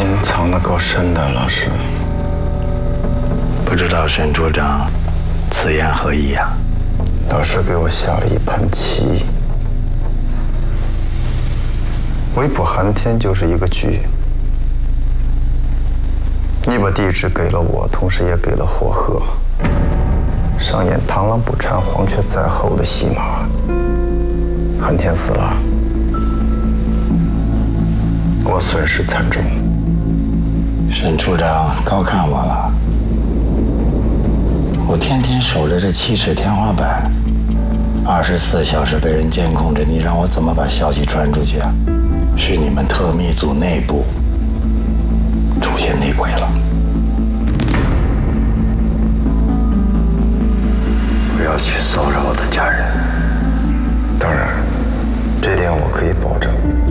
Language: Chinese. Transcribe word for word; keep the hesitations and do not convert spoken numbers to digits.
您藏得够深的，老师。 不知道沈处长此言何意呀？ 老师给我下了一盘棋，围捕寒天就是一个局。你把地址给了我，同时也给了火鹤，上演螳螂捕蝉，黄雀在后的戏码。寒天死了，我损失惨重。 沈处长高看我了，我天天守着这七尺天花板，二十四小时被人监控着，你让我怎么把消息传出去啊？是你们特密组内部出现内鬼了。 不要去骚扰我的家人。当然，这点我可以保证。